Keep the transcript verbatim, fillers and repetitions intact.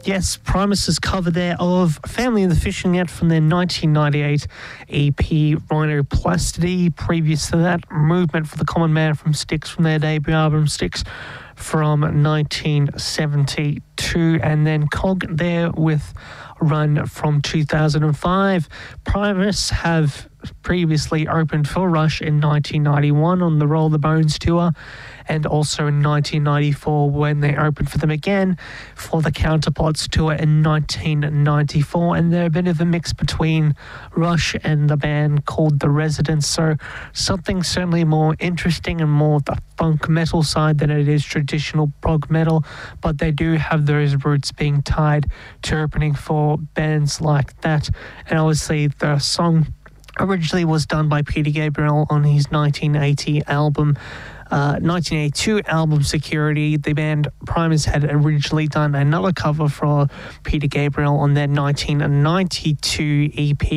Yes, Primus's cover there of Family of the Fishing Net from their nineteen ninety-eight E P Rhinoplasty. Previous to that, Movement for the Common Man from Styx from their debut album Styx from nineteen seventy-two. And then Cog there with Run from two thousand five. Primus have previously opened for Rush in nineteen ninety-one on the Roll the Bones tour, and also in nineteen ninety-four when they opened for them again for the Counterparts tour in nineteen ninety-four. And they're a bit of a mix between Rush and the band called The Residents, so something certainly more interesting and more the funk metal side than it is traditional prog metal, but they do have those roots being tied to opening for bands like that. And obviously the song originally was done by Peter Gabriel on his nineteen eighty album, uh, nineteen eighty-two album Security. The band Primus had originally done another cover for Peter Gabriel on their nineteen ninety-two E P